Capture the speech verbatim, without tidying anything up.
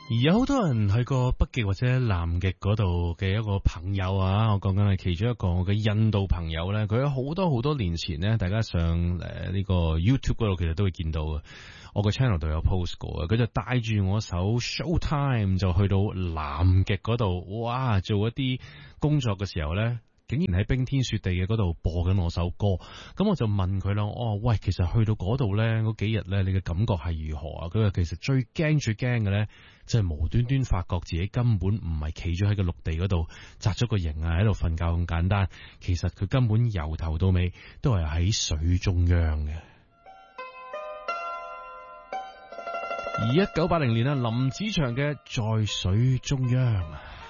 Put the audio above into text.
有好多人去過北極或者南極嗰度嘅一個朋友啊，我講緊係其中一個我嘅印度朋友咧，佢有好多好多年前咧，大家上誒呢個 YouTube 嗰度其實都會見到嘅，我個 channel 度有 post 過嘅，佢就帶住我手 Showtime 就去到南極嗰度，哇，做一啲工作嘅時候咧，竟然喺冰天雪地嘅嗰度播緊我首歌，咁我就問佢啦，哦，喂，其實去到嗰度咧，嗰幾日咧，你嘅感覺係如何啊？佢話其實最驚最驚嘅咧，就係無端端發覺自己根本唔係企咗喺個陸地嗰度紮咗個營啊，喺度瞓覺咁簡單，其實佢根本由頭到尾都係喺水中央嘅。而一九八零年啊，林子祥嘅在水中央。